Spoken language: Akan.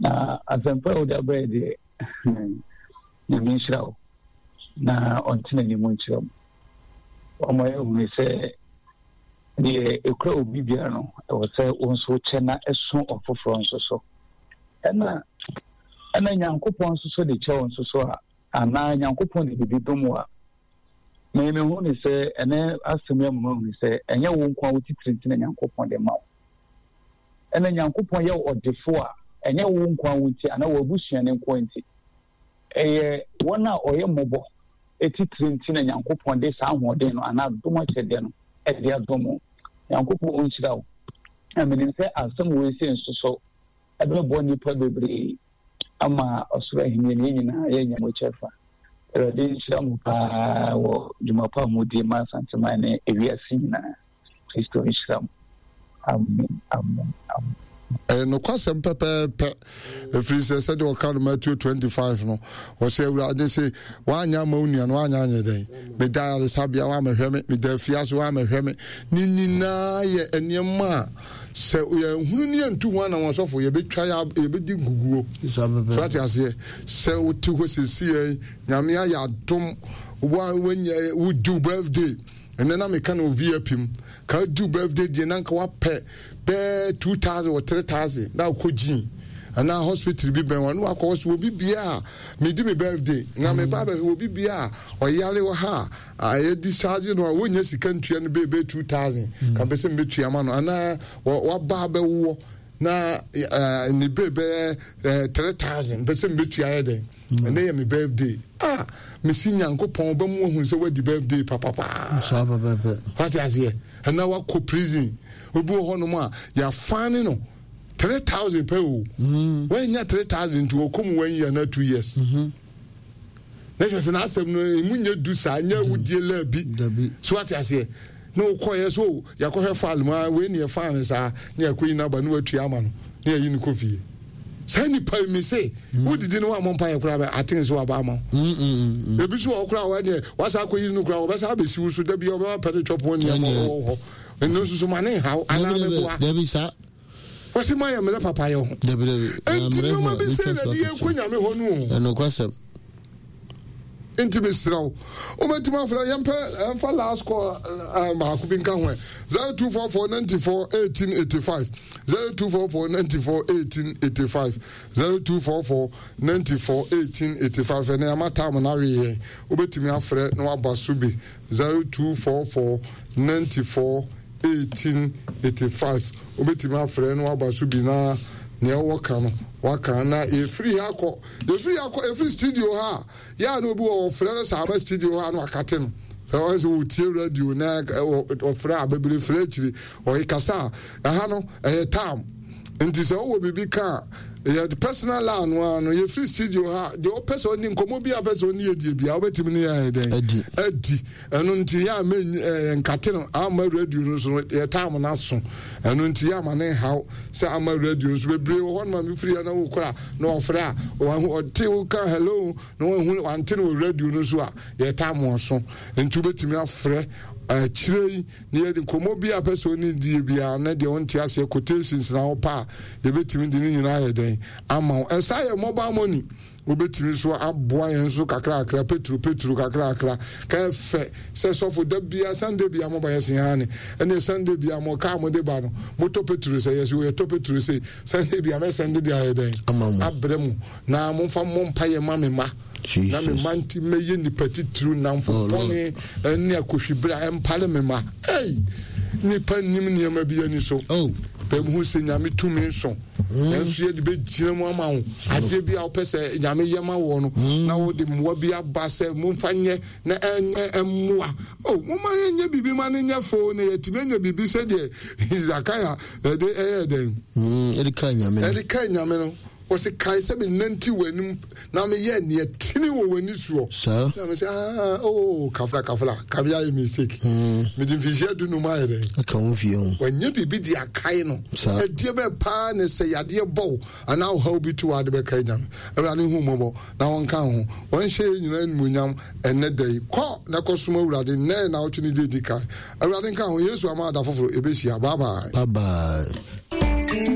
na asempa o da bread na minshira na ontina ni munchira omo ehunu se de ekura obi bia no e wo se wonso chena esun ofoforo nso so ena nyankopon nso so de che wonso so a ana nyankopon de bibi domo a me hu ni se ene asem ya mu hu se enye wo nkwa wo titiri na nyankopon de ma ena nyankopon ye odefo a enye wo nkwa wo ti ana wo busua ne nkwa nti eye wona oye mobo etitiri na nyankopon de sa ahoden no ana domo chede no e de adomo nyankopon onchira wo amene se asem wo ese nso so ebe bo nipa bebre ama osoro ahimye nyina ye nyamochefa erade shiramu pa wo jumapa mudi ma santima ne ewiasi nyina Kristo shiramu amen no kwasem pepe free said o kan Matthew 25 no o say urade say wanya ma onua no wanya anye den me da sabia wa mehweme me da fiaso wa mehweme ninina ye enema se hunu ni antu ho na wonsofo ye betwa ya ye bedi guguo so ati ase se oti ho sisi nyame ya dom wa wanya wo do birthday and then I can VIP him can do birthday di nanka wa pe 2,000 or 3,000 now koji and now hospital be ben one wa cost will be bia me di me birthday na me baba will be bia or yale wa ha I discharge no won yes can tue no be 2,000 can be say me tue ama no ana wa baba wo na ni bebe 3,000 be say me tue ayede and then me birthday me see nyankopon ba mu hu se wadi birthday papa so baba what is here and now wa ko prison obi ho no ma ya fane no 3,000 per when ya 3,000 to come 1 year na 2 years let's say na asem no munya du sa nya wudie la bi so what is here no koye so ya ko he fal ma we ne fane sa ne akoyi na ba no atu ama no ne yi ni kofi sani pa me say who did no am pa yakura ba atin so aba ma ebi so okura wa ne wasa akoyi no kura oba sa be si so da bi oba pa de chop one ne ho no so mane how ana me boa Debi sa wasi ma ya mere papa yo Debi no ma be say na die konya me ho no no kwasem intimate omentima fra yampa fa last call ma ku bin kan ho 0244941885 0244941885 0244941885 ene amata mo na we obetimi afre no abaso bi 0244941885 obetimi afre no abaso bi na ne woka no waka na efri studio ha ya no bi wo frere sa ba studio ha no akate no so was wo tie radio na o frere abebere frere chiri o ikasa ha no tam nti se wo bibi ka the personal land no ye free studio ha the person ni nkomo bi a person ni edie bia obetimi ni ya den edi eno nti ya me nkate no ama radio no so ye time na so eno nti ya ma ne how se ama radio so bebre wo hon ma me free na wo kura na ofre a o te wo ka hello no wo hu antene wo radio no so a ye time so nti obetimi afre chirei ni yedi komo bi a person ni die bia na de onti ase quotations na opa ye betimi di ni nyina ye den ama esa ye mobile money obetimi so aboa yen so kakra petru kakra ka fe se so for da bia Sunday bia mo ba yesen ha ne ene Sunday bia mo ka mo de ba no moto petru se yes we to petru se Sunday bia me Sunday dia ye den abremu na mo fa mo mpa ye ma na me manti me ye ni petru na mfo pone ene akohwibra empale me ma ni panim ni ma bia ni so pe mu se nyame tumi so enso ye de be gire mu ama wo ade bia wo pese nyame ye ma wo no na wo de mo bia ba se mo mfanye na emmoa mo ma ye bibi ma ne nya fo na ye time nya bibi se de Zakaya de edika nyame no was a kai se be nanti wanim na me ye ne tini wo wani suo na me say kafla kabia ye mistake me din fi je du no ma ere aka won fie ho wanya bibi di akai no e die be pa ne se yade bo ana how bi to ade be kai nyam awrani hu mobo na won kan ho won hye nyina nmunyam enne dai ko na kosuma awrade na na otuni di kai awrade kan ho Yesu ama da foforo ebehia bye bye